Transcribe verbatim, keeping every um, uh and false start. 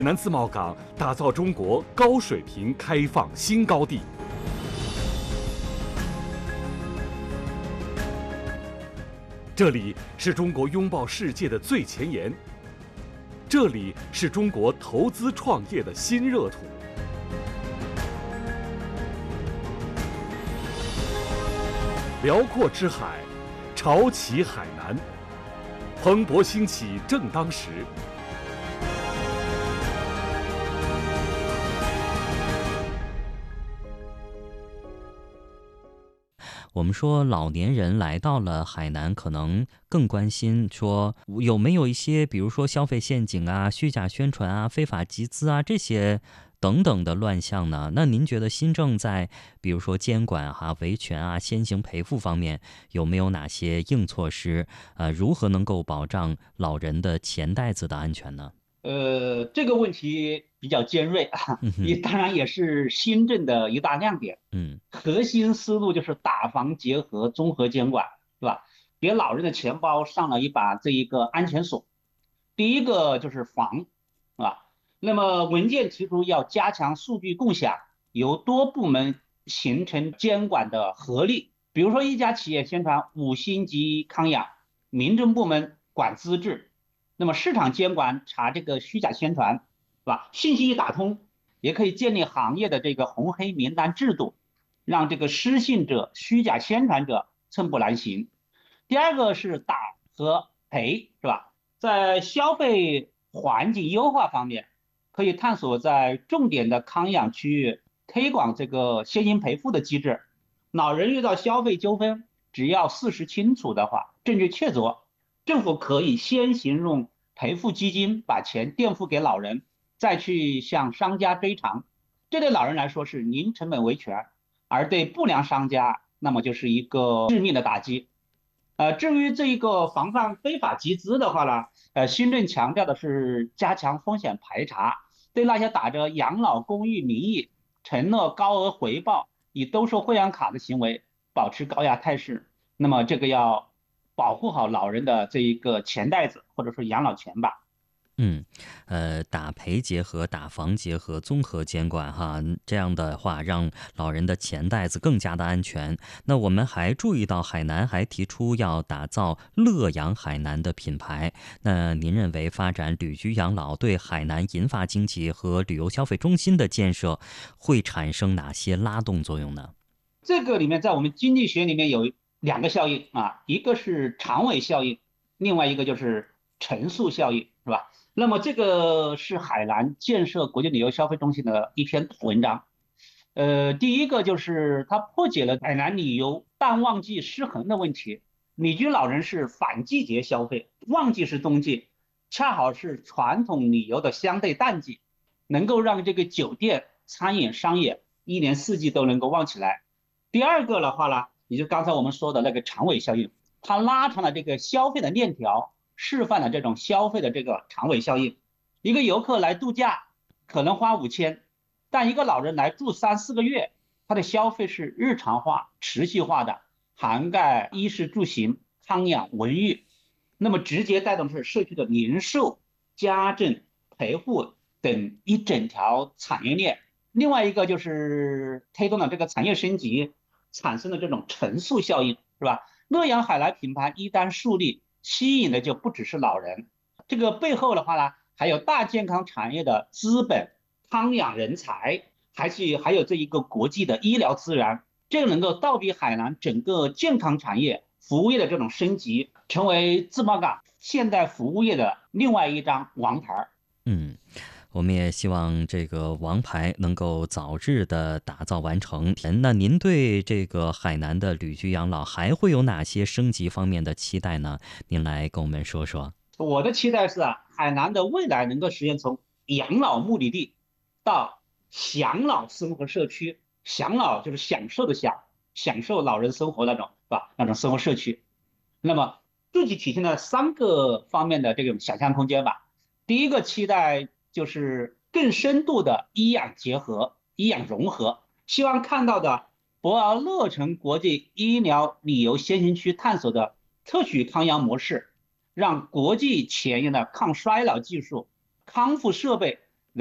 海南自贸港打造中国高水平开放新高地。这里是中国拥抱世界的最前沿，这里是中国投资创业的新热土。辽阔之海，潮起海南，蓬勃兴起正当时。 我们说老年人来到了海南，可能更关心说有没有一些，比如说消费陷阱啊、虚假宣传啊、非法集资啊这些等等的乱象呢？那您觉得新政在比如说监管哈、维权啊、先行赔付方面有没有哪些硬措施？呃，如何能够保障老人的钱袋子的安全呢？ 呃，这个问题比较尖锐啊， 嗯哼， 也当然也是新政的一大亮点。 嗯核心思路就是打防结合、综合监管，是吧？给老人的钱包上了一把这一个安全锁。第一个就是防，是吧？那么文件提出要加强数据共享，由多部门形成监管的合力。比如说一家企业宣传五星级康养，民政部门管资质，那么市场监管查这个虚假宣传，是吧？信息一打通，也可以建立行业的这个红黑名单制度，让这个失信者、虚假宣传者寸步难行。第二个是打和赔，是吧？在消费环境优化方面，可以探索在重点的康养区域推广这个先行赔付的机制。老人遇到消费纠纷，只要事实清楚的话，证据确凿，政府可以先行用赔付基金把钱垫付给老人，再去向商家追偿。这对老人来说是零成本维权，而对不良商家，那么就是一个致命的打击。呃，至于这一个防范非法集资的话呢，呃，新政强调的是加强风险排查，对那些打着养老公益名义承诺高额回报、以兜售会员卡的行为，保持高压态势。那么这个要保护好老人的这一个钱袋子，或者说养老钱吧。 嗯，呃，打赔结合、打防结合、综合监管哈，这样的话让老人的钱袋子更加的安全。那我们还注意到，海南还提出要打造乐养海南的品牌。那您认为发展旅居养老对海南银发经济和旅游消费中心的建设会产生哪些拉动作用呢？ 这个里面在我们经济学里面有两个效应啊，一个是长尾效应，另外一个就是乘数效应，是吧？那么这个是海南建设国际旅游消费中心的一篇文章。呃，第一个就是它破解了海南旅游淡旺季失衡的问题。旅居老人是反季节消费，旺季是冬季，恰好是传统旅游的相对淡季，能够让这个酒店、餐饮、商业一年四季都能够旺起来。第二个的话呢，也就刚才我们说的那个长尾效应，它拉长了这个消费的链条，示范了这种消费的这个长尾效应。一个游客来度假可能花五千，但一个老人来住三四个月，他的消费是日常化、持续化的，涵盖衣食住行、康养、文娱，那么直接带动是社区的零售、家政、陪护等一整条产业链。另外一个就是推动了这个产业升级，产生的这种乘数效应，是吧？乐养海南品牌一旦树立，吸引的就不只是老人，这个背后的话呢，还有大健康产业的资本、康养人才，还是还有这一个国际的医疗资源，这个能够倒逼海南整个健康产业服务业的这种升级，成为自贸港现代服务业的另外一张王牌。 嗯。我们也希望这个王牌能够早日的打造完成。那您对这个海南的旅居养老还会有哪些升级方面的期待呢？您来跟我们说说。 我的期待是啊，海南的未来能够实现从养老目的地到享老生活社区，享老就是享受的享，享受老人生活那种，是吧？那种生活社区。那么具体体现了三个方面的这种想象空间吧。第一个期待就是更深度的医养结合、医养融合，希望看到的博鳌乐城国际医疗旅游先行区探索的特许康养模式，让国际前沿的抗衰老技术、康复设备